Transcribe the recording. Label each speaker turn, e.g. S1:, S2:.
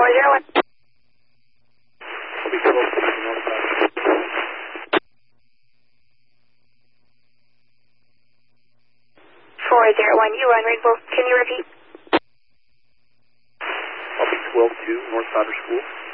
S1: 401.
S2: I'll be 12 to North Side.
S1: 401, you on Rainbow. Can you repeat?
S2: I'll be 12 to North Side School.